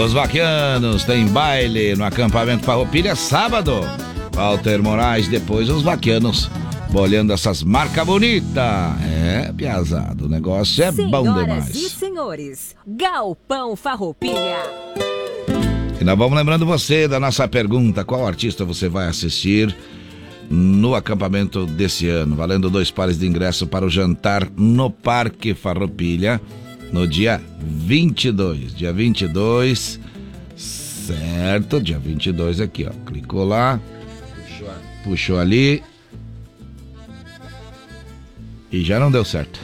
Os vaquianos têm baile no acampamento Farroupilha sábado. Walter Moraes, depois os vaquianos olhando essas marcas bonitas. É, piazada, o negócio é bom demais. Senhoras e senhores, Galpão Farroupilha. E nós vamos lembrando você da nossa pergunta: qual artista você vai assistir no acampamento desse ano? Valendo 2 pares de ingresso para o jantar no Parque Farroupilha, no dia 22. Dia 22, certo? Dia 22 aqui, ó. Clicou lá, puxou ali e já não deu certo.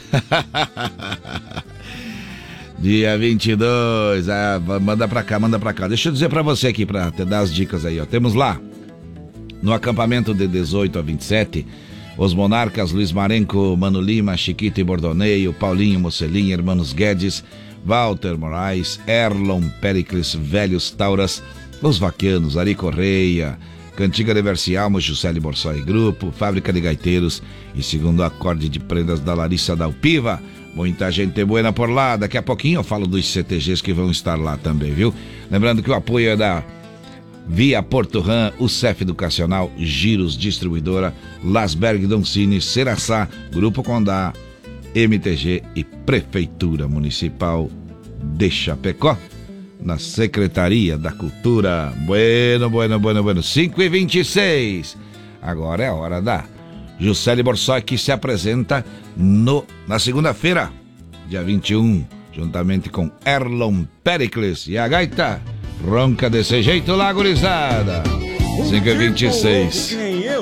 Dia 22, manda pra cá. Deixa eu dizer pra você aqui, pra te dar as dicas aí, ó. Temos lá, no acampamento de 18 a 27, os Monarcas, Luiz Marenco, Mano Lima, Chiquito e Bordoneio, Paulinho Mocelinha, Hermanos Guedes, Walter Moraes, Erlon Pericles, Velhos Tauras, Os Vaquianos, Ari Correia, Cantiga de Versialmo, Juscelio Borsoi Grupo, Fábrica de Gaiteiros e Segundo Acorde de Prendas da Larissa Dalpiva. Muita gente buena por lá. Daqui a pouquinho eu falo dos CTGs que vão estar lá também, viu? Lembrando que o apoio é da Via Porto Ram, o CEF Educacional, Giros Distribuidora, Lasberg Doncini, Seraçá, Grupo Condá, MTG e Prefeitura Municipal de Chapecó, na Secretaria da Cultura. Bueno. 5h26. Agora é a hora da Juscelio Borsoi, que se apresenta na segunda-feira, dia 21, juntamente com Erlon Pericles. E a gaita ronca desse jeito lá, gurizada. 5h26.